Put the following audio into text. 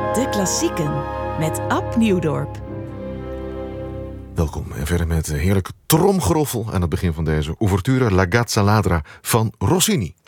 De klassieken met Ab Nieuwdorp. Welkom en verder met heerlijke tromgeroffel aan het begin van deze ouverture La Gazza Ladra van Rossini.